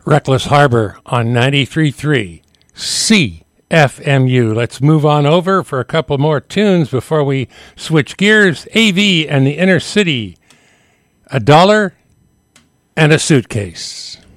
Reckless Harbor on 93.3 CFMU. Let's move on over for a couple more tunes before we switch gears. AV and the Inner City. $1 and a Suitcase.